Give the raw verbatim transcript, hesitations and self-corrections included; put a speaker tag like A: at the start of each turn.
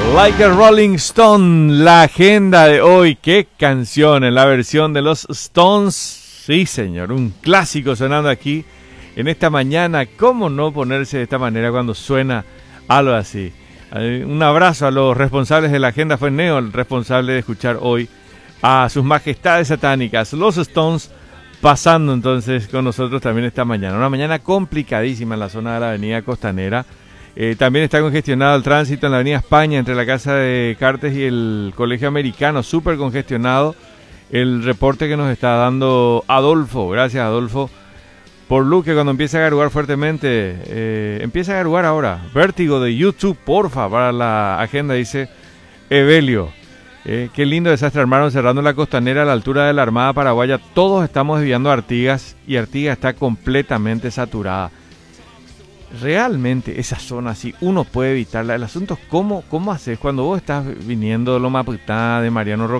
A: Like a Rolling Stone, la agenda de hoy. Qué canción en la versión de los Stones. Sí, señor, un clásico sonando aquí en esta mañana. ¿Cómo no ponerse de esta manera cuando suena algo así? Un abrazo a los responsables de la agenda. Fue Neo el responsable de escuchar hoy a sus majestades satánicas, los Stones, pasando entonces con nosotros también esta mañana. Una mañana complicadísima en la zona de la avenida Costanera. Eh, también está congestionado el tránsito en la avenida España entre la Casa de Cartes y el Colegio Americano, súper congestionado. El reporte que nos está dando Adolfo, gracias Adolfo, por Luque cuando empieza a garugar fuertemente. Eh, empieza a garugar ahora. Vértigo de YouTube, porfa, para la agenda, dice Evelio. Eh, qué lindo desastre armaron cerrando la Costanera a la altura de la Armada Paraguaya. Todos estamos desviando a Artigas y Artigas está completamente saturada. Realmente esa zona así uno puede evitarla. El asunto es cómo, cómo haces cuando vos estás viniendo de Loma Putá, de Mariano Roca.